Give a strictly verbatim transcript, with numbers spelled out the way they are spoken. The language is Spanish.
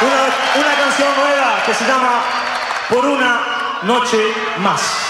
una, una canción nueva que se llama Por una noche más.